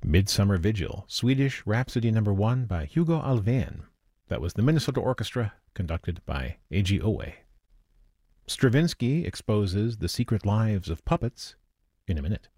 Midsummer Vigil, Swedish Rhapsody No. 1 by Hugo Alfvén. That was the Minnesota Orchestra, conducted by A.G. Owe. Stravinsky exposes the secret lives of puppets in a minute.